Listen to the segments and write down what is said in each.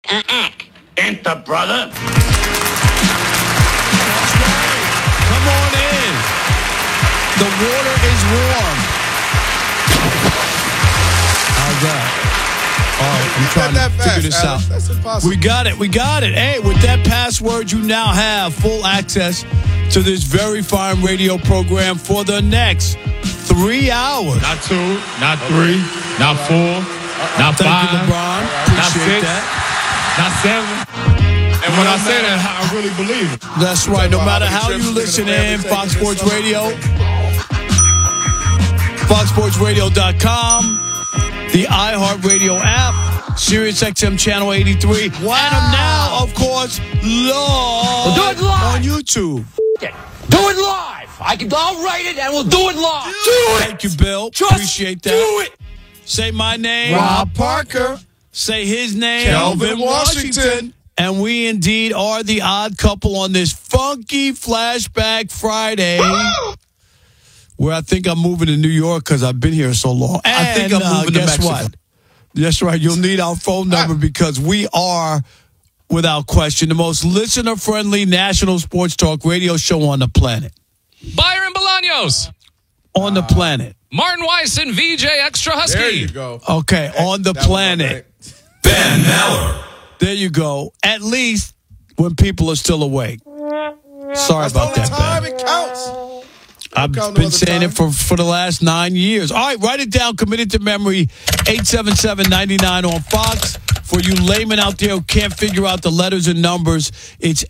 Enter, brother. Come on in. The water is warm. How's that? All right, I'm trying to figure this out. That's impossible. We got it. Hey, with that password, you now have full access to this very fine radio program for the next 3 hours. Not 2, not 3, not 4, not 5. Thank you, LeBron. Appreciate that. Not 7. And when I say that, I really believe it. That's right. No matter how you listen in, Fox Sports Radio, FoxSportsRadio.com, the iHeartRadio app, Sirius XM Channel 83, and now, of course, live do it live on YouTube. Do it live. I'll write it and we'll do it live. Do it. Thank you, Bill. Appreciate that. Do it. Say my name. Rob Parker. Say his name. Kelvin Washington. And we indeed are the odd couple on this funky Flashback Friday. Where I think I'm moving to New York because I've been here so long. And, I think I'm moving to Mexico. What? That's right. You'll need our phone number because we are, without question, the most listener-friendly national sports talk radio show on the planet. Byron Bolaños. On the planet. Martin Weiss and VJ Extra Husky. There you go. Okay, on the planet. Ben Maller. There you go. At least when people are still awake. Sorry about that, time Ben. it counts. I've been saying it for the last 9 years. All right, write it down. Commit it to memory. 877-99 on Fox. For you laymen out there who can't figure out the letters and numbers, it's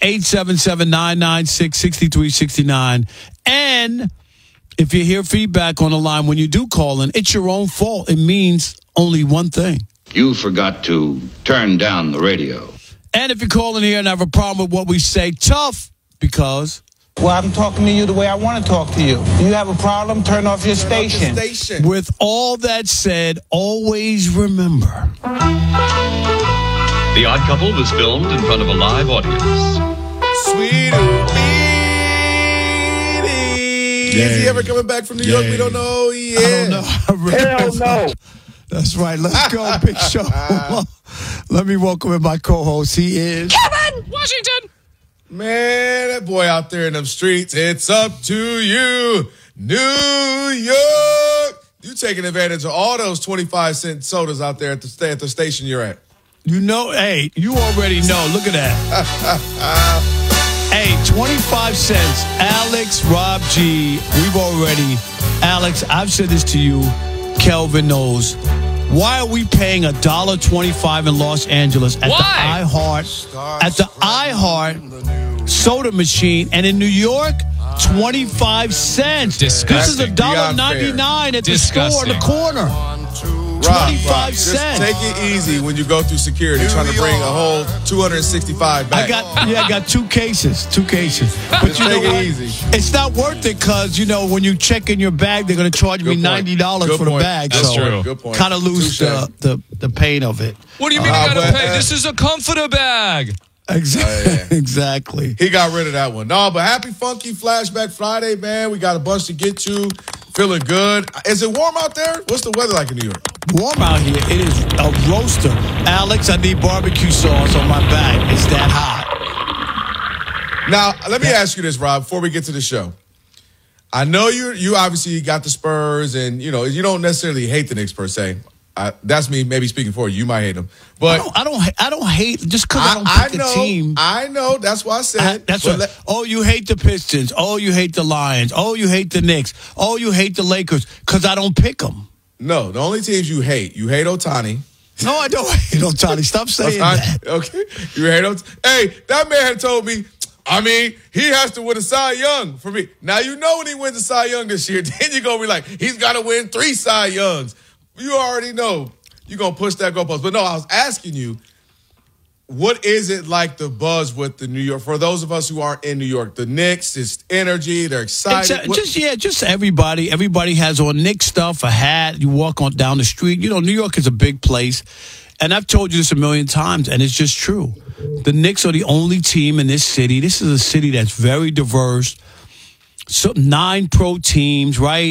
877-996-6369. And if you hear feedback on the line when you do call in, it's your own fault. It means only one thing. You forgot to turn down the radio. And if you call in here and have a problem with what we say, tough, because... Well, I'm talking to you the way I want to talk to you. You have a problem, turn off your station. With all that said, always remember. The Odd Couple was filmed in front of a live audience. Sweet Is he ever coming back from New York? We don't know. Yeah. I don't know. Hell no. That's right. Let's go, Big Show. Let me welcome in my co-host. He is... Kevin Washington. Man, that boy out there in them streets, it's up to you, New York. You taking advantage of all those 25-cent sodas out there at the station you're at. You know, hey, you already know. Look at that. Hey, 25 cents. Alex, Rob G, Alex, I've said this to you. Kelvin knows. Why are we paying $1.25 in Los Angeles at the iHeart soda machine, and in New York, 25 cents? Disgusting. This is $1.99 at the store on the corner. 25 cents. Just take it easy when you go through security trying to bring a whole 265 back. I got two cases. But you know what? Easy. It's not worth it because, you know, when you check in your bag, they're going to charge me $90 for the bag. That's true. Good point. Kind of lose the pain of it. What do you mean you got to pay? This is a comforter bag. Exactly. Exactly. He got rid of that one. No, but happy funky Flashback Friday, man. We got a bunch to get to. Feeling good. Is it warm out there? What's the weather like in New York? Warm out here. It is a roaster. Alex, I need barbecue sauce on my back. It's that hot. Now, let me ask you this, Rob, before we get to the show. I know you obviously got the Spurs, and you know you don't necessarily hate the Knicks per se. That's me maybe speaking for you. You might hate them, but I don't hate just because I don't pick a team. I know. That's why I said that's what. Oh, you hate the Pistons. Oh, you hate the Lions. Oh, you hate the Knicks. Oh, you hate the Lakers because I don't pick them. No, the only teams you hate Ohtani. No, I don't hate Ohtani. Stop saying that. Okay, you hate Ohtani. Hey, that man had told me. I mean, he has to win a Cy Young for me. Now you know when he wins a Cy Young this year, then you're gonna be like, he's got to win 3 Cy Youngs. You already know you're going to push that goalpost. But no, I was asking you, what is it like the buzz with the New York, for those of us who aren't in New York, the Knicks, it's energy, they're excited. Just everybody. Everybody has on Knicks stuff, a hat. You walk on down the street. You know, New York is a big place. And I've told you this a million times, and it's just true. The Knicks are the only team in this city. This is a city that's very diverse. So 9 pro teams, right?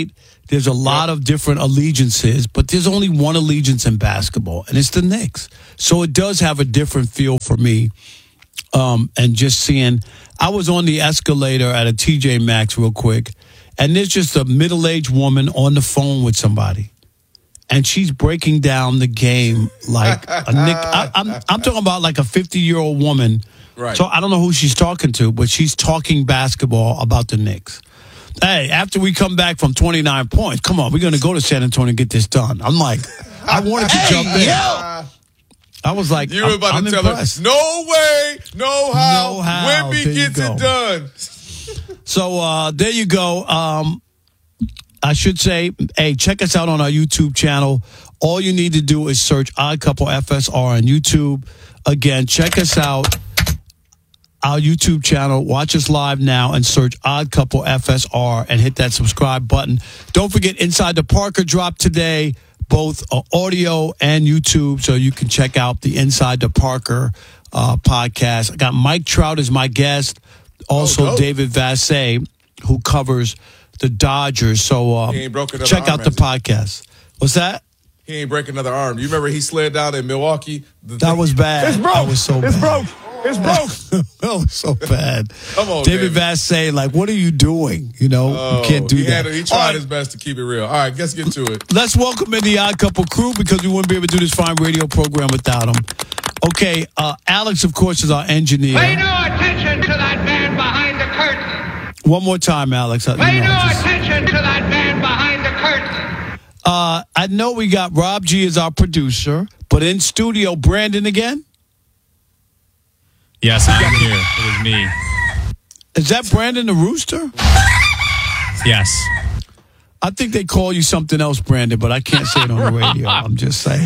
There's a lot of different allegiances, but there's only one allegiance in basketball, and it's the Knicks. So it does have a different feel for me. And just seeing, I was on the escalator at a TJ Maxx real quick, and there's just a middle-aged woman on the phone with somebody. And she's breaking down the game like a Nick. I'm talking about like a 50-year-old woman. Right. So I don't know who she's talking to, but she's talking basketball about the Knicks. Hey, after we come back from 29 points, come on, we're going to go to San Antonio and get this done. I'm like, I wanted to jump in. I was like, you were about I'm to tell impressed. her, no way, no how, Wemby There you gets go. it done. So there you go. I should say, hey, check us out on our YouTube channel. All you need to do is search Odd Couple FSR on YouTube. Again, check us out. Our YouTube channel. Watch us live now and search Odd Couple FSR and hit that subscribe button. Don't forget, Inside the Parker dropped today, both audio and YouTube, so you can check out the Inside the Parker podcast. I got Mike Trout as my guest, also David Vassay, who covers the Dodgers. So He ain't broke another check arm, out the has he? podcast. What's that? He ain't break another arm. You remember he slid down in Milwaukee? That was bad. It's broke. That was so It's bad. broke. It's broke. That was so bad. Come on, David David. Vassay, like, what are you doing? You know, you can't do that. He All tried right, his best to keep it real. All right, let's get to it. let's welcome in the Odd Couple crew because we wouldn't be able to do this fine radio program without them. Okay, Alex, of course, is our engineer. Pay no attention to that man behind the curtain. One more time, Alex. Pay no attention to that man behind the curtain. I know we got Rob G as our producer, but in studio, Brandon again? Yes, I'm here. It was me. Is that Brandon the Rooster? Yes. I think they call you something else, Brandon, but I can't say it on the radio. I'm just saying.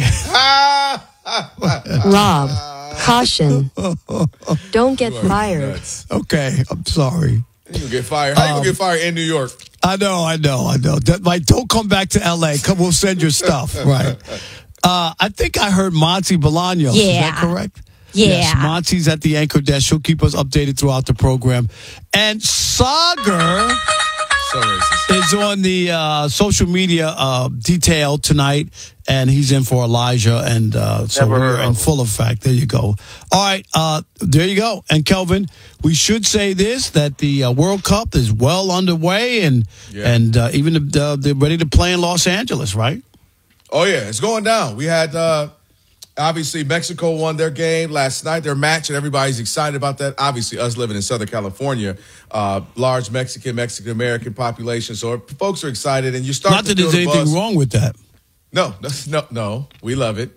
Rob, caution. Don't get fired. Nuts. Okay, I'm sorry. You gonna get fired. How you gonna get fired in New York? I know. Like, don't come back to L.A. Come, we'll send your stuff. Right. I think I heard Monty Bolaños. Is that correct? Yeah. Yes, Monty's at the anchor desk. She'll keep us updated throughout the program. And Sagar So racist. is on the social media detail tonight, and he's in for Elijah. And so we're in full effect. There you go. All right. There you go. And Kelvin, we should say this, that the World Cup is well underway, and even they're ready to play in Los Angeles, right? Oh, yeah, it's going down. We had, obviously, Mexico won their game last night, their match, and everybody's excited about that. Obviously, us living in Southern California, large Mexican-American population, so folks are excited, and you start Not to that there's feel the anything buzz. wrong with that. No, we love it.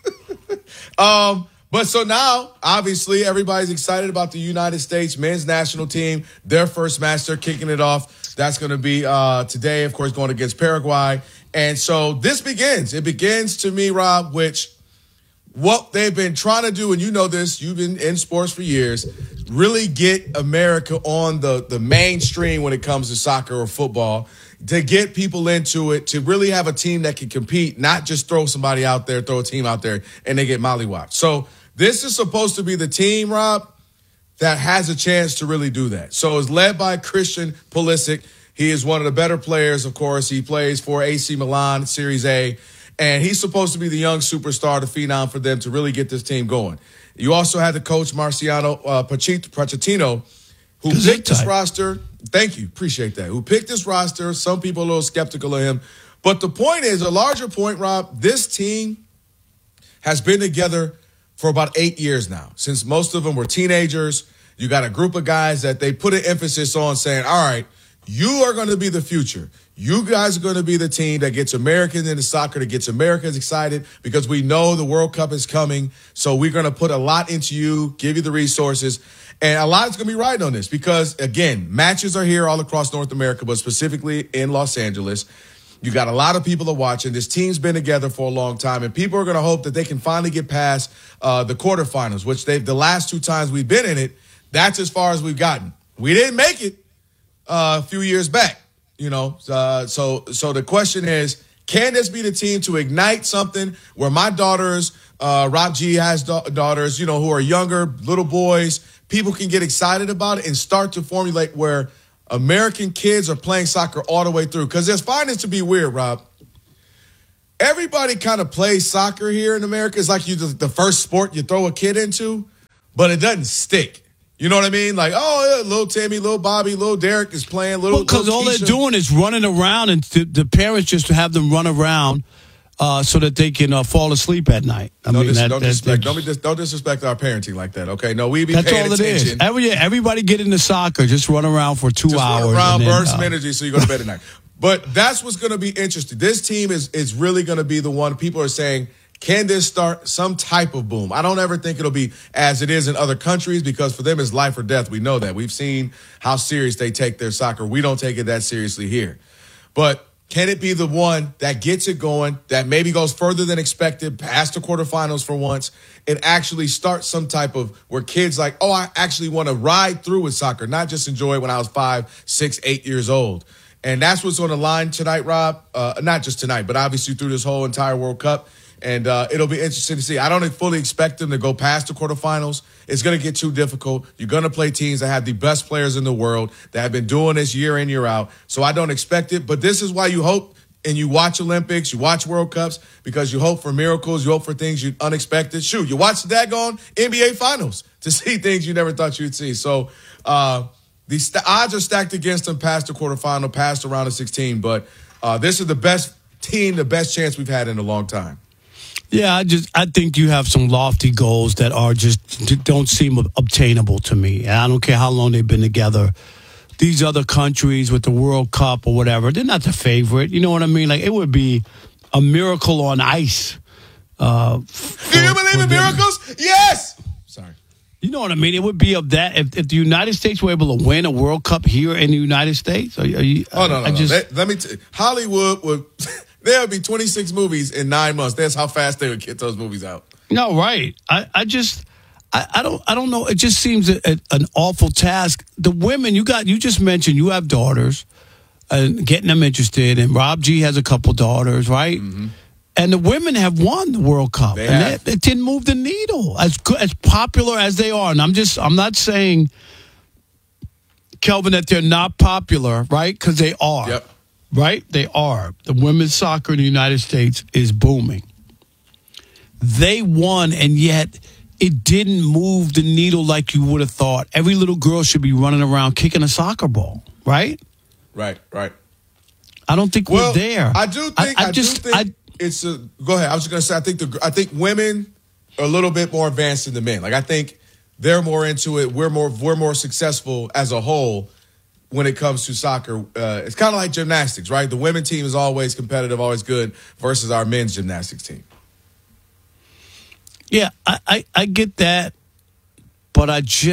But so now, obviously, everybody's excited about the United States men's national team, their first match, they're kicking it off. That's going to be today, of course, going against Paraguay. And so this begins. It begins, to me, Rob, what they've been trying to do, and you know this, you've been in sports for years, really get America on the mainstream when it comes to soccer or football, to get people into it, to really have a team that can compete, not just throw somebody out there, throw a team out there, and they get mollywopped. So this is supposed to be the team, Rob, that has a chance to really do that. So it's led by Christian Pulisic. He is one of the better players, of course. He plays for AC Milan, Series A. And he's supposed to be the young superstar, the phenom for them to really get this team going. You also had the coach, Marciano Pochettino, who picked this roster. Thank you. Appreciate that. Who picked this roster. Some people are a little skeptical of him. But the point is, a larger point, Rob, this team has been together for about 8 years now, since most of them were teenagers. You got a group of guys that they put an emphasis on saying, all right, you are going to be the future. You guys are going to be the team that gets Americans into soccer, that gets Americans excited, because we know the World Cup is coming. So we're going to put a lot into you, give you the resources. And a lot is going to be riding on this because, again, matches are here all across North America, but specifically in Los Angeles. You got a lot of people that are watching. This team's been together for a long time, and people are going to hope that they can finally get past the quarterfinals, which the last 2 times we've been in it, that's as far as we've gotten. We didn't make it a few years back, So the question is, can this be the team to ignite something where my daughters, Rob G has daughters, who are younger, little boys, people can get excited about it and start to formulate where American kids are playing soccer all the way through. Because there's finding to be weird, Rob. Everybody kind of plays soccer here in America. It's like the first sport you throw a kid into, but it doesn't stick. You know what I mean? Like, oh, yeah, little Timmy, little Bobby, little Derek is playing. Because all they're doing is running around, and the parents just have them run around so that they can fall asleep at night. Don't disrespect our parenting like that, okay? No, we be paying attention. That's all it is. Everybody get into soccer. Just run around for 2 hours. Run around, burn some energy so you go to bed at night. But that's what's going to be interesting. This team is really going to be the one people are saying, can this start some type of boom? I don't ever think it'll be as it is in other countries because for them it's life or death. We know that. We've seen how serious they take their soccer. We don't take it that seriously here. But can it be the one that gets it going, that maybe goes further than expected, past the quarterfinals for once, and actually start some type of where kids like, oh, I actually want to ride through with soccer, not just enjoy it when I was 5, 6, 8 years old. And that's what's on the line tonight, Rob. Not just tonight, but obviously through this whole entire World Cup. And it'll be interesting to see. I don't fully expect them to go past the quarterfinals. It's going to get too difficult. You're going to play teams that have the best players in the world that have been doing this year in, year out. So I don't expect it. But this is why you hope and you watch Olympics, you watch World Cups, because you hope for miracles, you hope for things you unexpected. Shoot, you watch the daggone NBA Finals to see things you never thought you'd see. So the odds are stacked against them past the quarterfinal, past the round of 16. But this is the best team, the best chance we've had in a long time. Yeah, I think you have some lofty goals that are just don't seem obtainable to me. And I don't care how long they've been together. These other countries with the World Cup or whatever, they're not the favorite. You know what I mean? Like, it would be a miracle on ice. Do you believe in miracles? Yes. Sorry. You know what I mean? It would be of that if the United States were able to win a World Cup here in the United States. No. Let me tell you, Hollywood would. There would be 26 movies in 9 months. That's how fast they would get those movies out. No, right. I don't know. It just seems an awful task. The women you just mentioned, you have daughters, and getting them interested. And Rob G has a couple daughters, right? Mm-hmm. And the women have won the World Cup, and it didn't move the needle as popular as they are. And I'm not saying, Kelvin, that they're not popular, right? Because they are. Yep. Right? They are. The women's soccer in the United States is booming. They won, and yet it didn't move the needle like you would have thought. Every little girl should be running around kicking a soccer ball, right? Right. I don't think we're there. I do think it's a. Go ahead. I was just going to say, I think women are a little bit more advanced than the men. Like, I think they're more into it. We're more successful as a whole. When it comes to soccer, it's kind of like gymnastics, right? The women's team is always competitive, always good, versus our men's gymnastics team. Yeah, I get that, but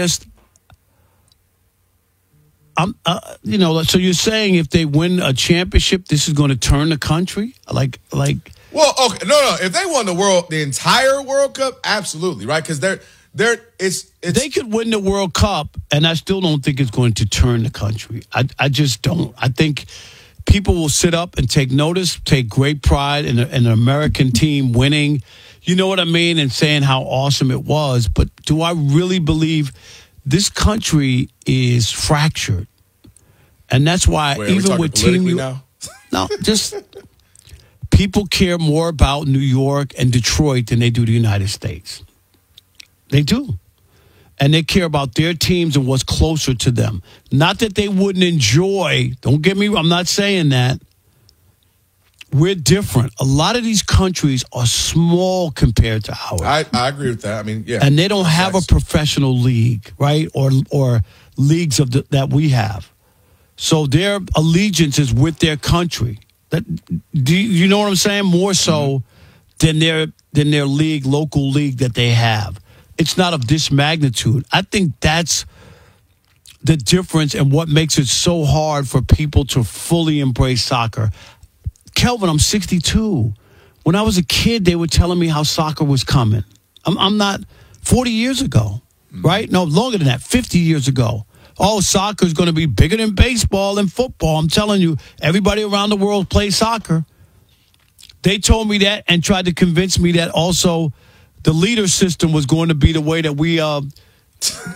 so you're saying if they win a championship, this is going to turn the country? Like. Well, okay, no. If they won the entire World Cup, absolutely, right? Because they could win the World Cup, and I still don't think it's going to turn the country. I just don't. I think people will sit up and take notice, take great pride in an American team winning. You know what I mean? And saying how awesome it was. But do I really believe this country is fractured? And that's why even with Team now? No, just people care more about New York and Detroit than they do the United States. They do. And they care about their teams and what's closer to them. Not that they wouldn't enjoy. Don't get me wrong. I'm not saying that. We're different. A lot of these countries are small compared to ours. I agree with that. I mean, yeah. And they don't have a professional league, right? Or leagues that we have. So their allegiance is with their country. Do you know what I'm saying? More so than their league, local league that they have. It's not of this magnitude. I think that's the difference and what makes it so hard for people to fully embrace soccer. Kelvin, I'm 62. When I was a kid, they were telling me how soccer was coming. I'm not 40 years ago, right? No, longer than that, 50 years ago. Oh, soccer is going to be bigger than baseball and football. I'm telling you, everybody around the world plays soccer. They told me that and tried to convince me that also the leader system was going to be the way that we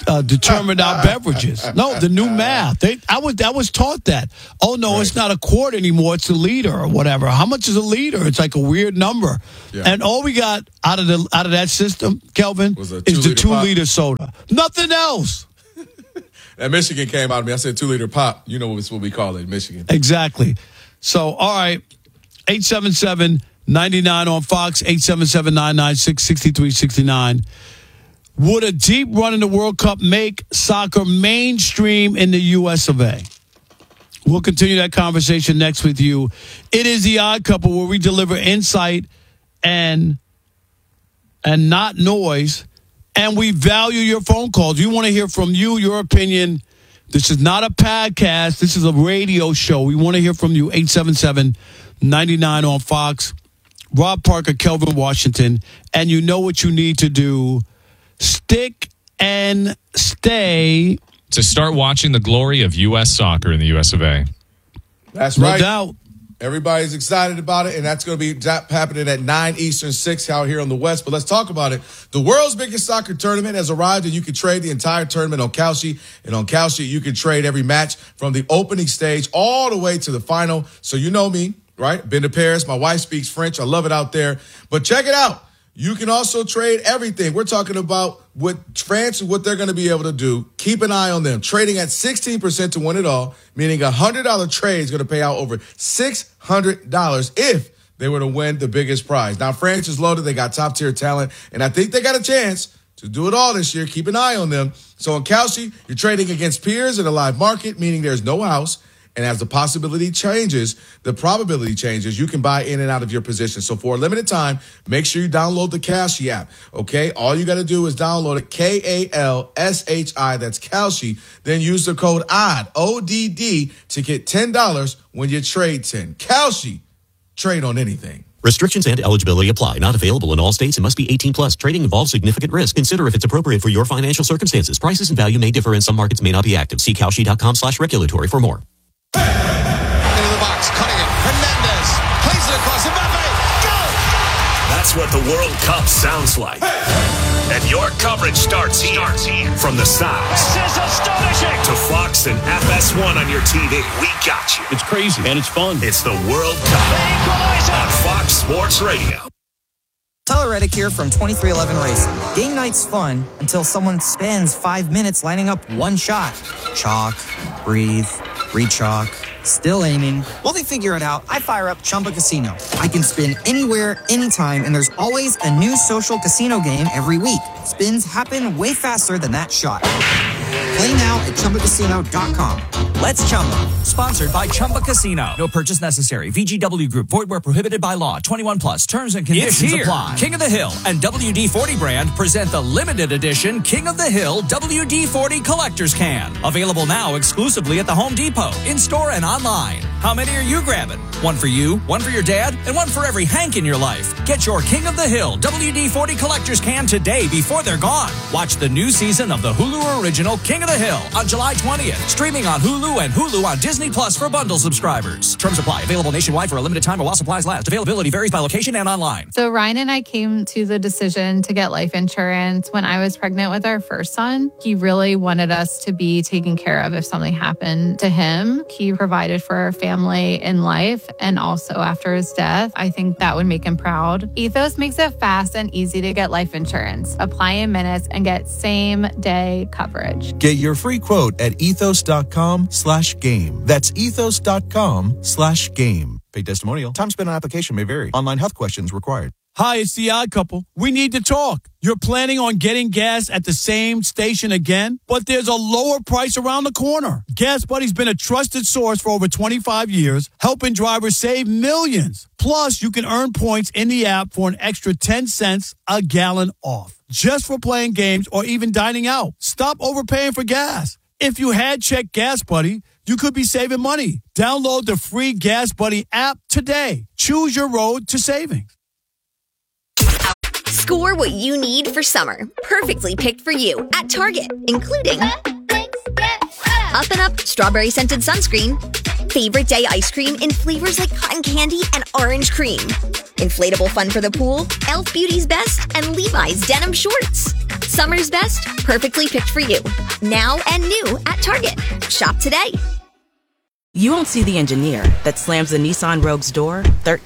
determined our beverages. No, the new math. I was taught that. Oh no, It's not a quart anymore. It's a liter or whatever. How much is a liter? It's like a weird number. Yeah. And all we got out of that system, Kelvin, is the 2-liter soda. Nothing else. That Michigan came out of me. I said 2-liter pop. You know what we call it in Michigan. Exactly. So, all right, 877-99 on Fox, 877-996-6369. Would a deep run in the World Cup make soccer mainstream in the US of A? We'll continue that conversation next with you. It is The Odd Couple, where we deliver insight and not noise, and we value your phone calls. We want to hear from you, your opinion. This is not a podcast. This is a radio show. We want to hear from you. 877-99 on Fox. Rob Parker, Kelvin Washington. And you know what you need to do. Stick and stay. To start watching the glory of U.S. soccer in the U.S. of A. That's right. No doubt. Everybody's excited about it, and that's going to be happening at 9 Eastern, 6 out here on the West. But let's talk about it. The world's biggest soccer tournament has arrived, and you can trade the entire tournament on Kalshi. And on Kalshi, you can trade every match from the opening stage all the way to the final. So you know me, right? Been to Paris. My wife speaks French. I love it out there. But check it out. You can also trade everything. We're talking about what France, what they're going to be able to do. Keep an eye on them. Trading at 16% to win it all, meaning a $100 trade is going to pay out over $600 if they were to win the biggest prize. Now, France is loaded. They got top-tier talent, and I think they got a chance to do it all this year. Keep an eye on them. So on Kalshi, you're trading against peers in a live market, meaning there's no house. And as the possibility changes, the probability changes, you can buy in and out of your position. So for a limited time, make sure you download the Kalshi app, okay? All you got to do is download it, Kalshi, that's Kalshi. Then use the code ODD, O-D-D, to get $10 when you trade 10. Kalshi, trade on anything. Restrictions and eligibility apply. Not available in all states and must be 18 plus. Trading involves significant risk. Consider if it's appropriate for your financial circumstances. Prices and value may differ and some markets may not be active. See Kalshi.com/regulatory for more. Into the box, cutting it. Hernandez plays it across. Mbappe, go! That's what the World Cup sounds like. And your coverage starts here. From the sides. This is astonishing. To Fox and FS1 on your TV. We got you. It's crazy and it's fun. It's the World Cup on Fox Sports Radio. Tyler Reddick here from 2311 Racing. Game night's fun until someone spends 5 minutes lining up one shot. Chalk, breathe, re-chalk, still aiming. While they figure it out, I fire up Chumba Casino. I can spin anywhere, anytime, and there's always a new social casino game every week. Spins happen way faster than that shot. Play now at ChumbaCasino.com. Let's Chumba. Sponsored by Chumba Casino. No purchase necessary. VGW Group. Void where prohibited by law. 21 plus. Terms and conditions apply. King of the Hill and WD-40 brand present the limited edition King of the Hill WD-40 Collector's Can. Available now exclusively at the Home Depot. In-store and online. How many are you grabbing? One for you, one for your dad, and one for every Hank in your life. Get your King of the Hill WD-40 Collector's Can today before they're gone. Watch the new season of the Hulu original King of the Hill on July 20th. Streaming on Hulu and Hulu on Disney Plus for bundle subscribers. Terms apply. Available nationwide for a limited time or while supplies last. Availability varies by location and online. So Ryan and I came to the decision to get life insurance when I was pregnant with our first son. He really wanted us to be taken care of if something happened to him. He provided for our family in life and also after his death. I think that would make him proud. Ethos makes it fast and easy to get life insurance. Apply in minutes and get same-day coverage. Get your free quote at ethos.com/game. That's ethos.com/game. Paid testimonial. Time spent on application may vary. Online health questions required. Hi, it's The Odd Couple. We need to talk. You're planning on getting gas at the same station again, but there's a lower price around the corner. Gas Buddy's been a trusted source for over 25 years, helping drivers save millions. Plus, you can earn points in the app for an extra 10 cents a gallon off, just for playing games or even dining out. Stop overpaying for gas. If you had checked Gas Buddy, you could be saving money. Download the free Gas Buddy app today. Choose your road to savings. Score what you need for summer. Perfectly picked for you at Target, including Up and Up strawberry scented sunscreen. Favorite day ice cream in flavors like cotton candy and orange cream. Inflatable fun for the pool, Elf Beauty's Best, and Levi's denim shorts. Summer's best, perfectly picked for you. Now and new at Target. Shop today. You won't see the engineer that slams the Nissan Rogue's door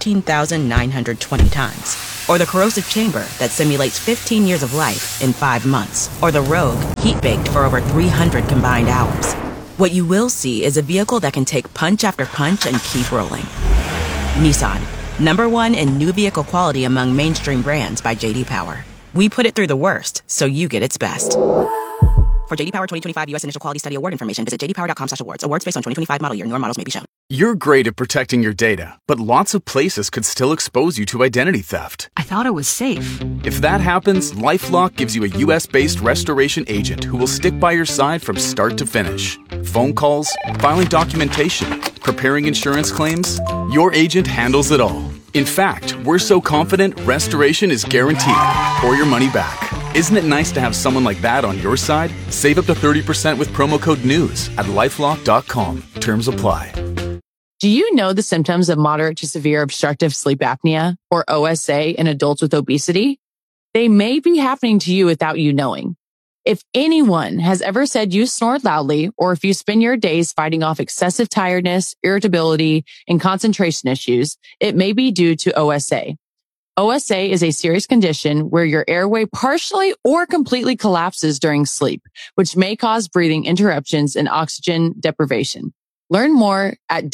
13,920 times. Or the corrosive chamber that simulates 15 years of life in 5 months. Or the Rogue heat-baked for over 300 combined hours. What you will see is a vehicle that can take punch after punch and keep rolling. Nissan, #1 in new vehicle quality among mainstream brands by J.D. Power. We put it through the worst, so you get its best. For J.D. Power 2025 U.S. Initial Quality Study Award information, visit jdpower.com/awards. Awards based on 2025 model year. Newer models may be shown. You're great at protecting your data, but lots of places could still expose you to identity theft. I thought it was safe. If that happens, LifeLock gives you a U.S.-based restoration agent who will stick by your side from start to finish. Phone calls, filing documentation, preparing insurance claims, your agent handles it all. In fact, we're so confident restoration is guaranteed or your money back. Isn't it nice to have someone like that on your side? Save up to 30% with promo code NEWS at LifeLock.com. Terms apply. Do you know the symptoms of moderate to severe obstructive sleep apnea, or OSA, in adults with obesity? They may be happening to you without you knowing. If anyone has ever said you snore loudly, or if you spend your days fighting off excessive tiredness, irritability, and concentration issues, it may be due to OSA. OSA is a serious condition where your airway partially or completely collapses during sleep, which may cause breathing interruptions and oxygen deprivation. Learn more at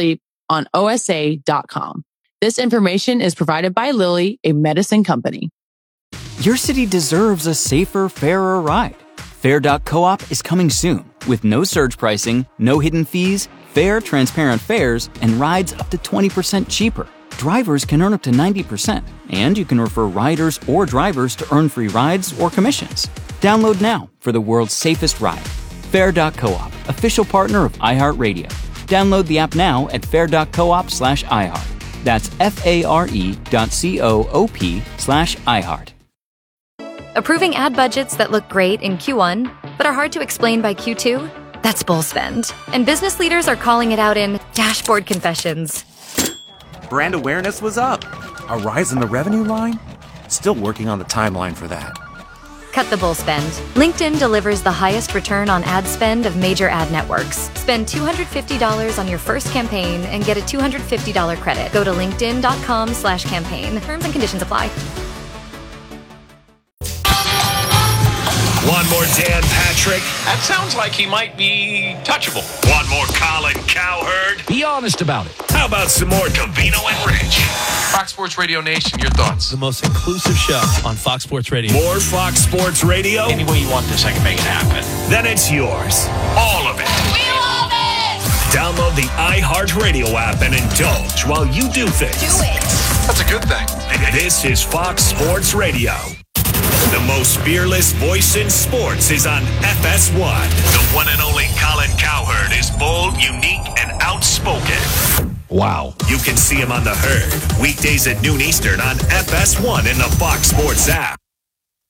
don'tsleeponosa.com. This information is provided by Lilly, a medicine company. Your city deserves a safer, fairer ride. Fair.coop is coming soon with no surge pricing, no hidden fees, fair, transparent fares, and rides up to 20% cheaper. Drivers can earn up to 90%, and you can refer riders or drivers to earn free rides or commissions. Download now for the world's safest ride. Fair.coop, official partner of iHeartRadio. Download the app now at fair.coop/iHeart. That's FARE.coop/iHeart. Approving ad budgets that look great in Q1, but are hard to explain by Q2? That's bull spend. And business leaders are calling it out in dashboard confessions. Brand awareness was up. A rise in the revenue line? Still working on the timeline for that. Cut the bull spend. LinkedIn delivers the highest return on ad spend of major ad networks. Spend $250 on your first campaign and get a $250 credit. Go to linkedin.com/campaign. Terms and conditions apply. One more Dan Patrick. That sounds like he might be touchable. One more Colin Cowherd. Be honest about it. How about some more Covino and Rich? Fox Sports Radio Nation, your thoughts? The most inclusive show on Fox Sports Radio. More Fox Sports Radio? Any way you want this, I can make it happen. Then it's yours. All of it. We love it! Download the iHeartRadio app and indulge while you do things. Do it! That's a good thing. This is Fox Sports Radio. The most fearless voice in sports is on FS1. The one and only Colin Cowherd is bold, unique, and outspoken. Wow. You can see him on The Herd, weekdays at noon Eastern on FS1 in the Fox Sports app.